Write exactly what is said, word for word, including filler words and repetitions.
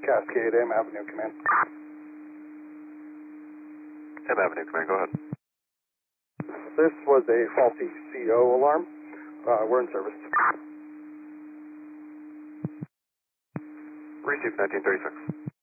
Cascade, M Avenue, command. M Avenue, command, go ahead. This was a faulty C O alarm. Uh, we're in service. Receive nineteen thirty-six.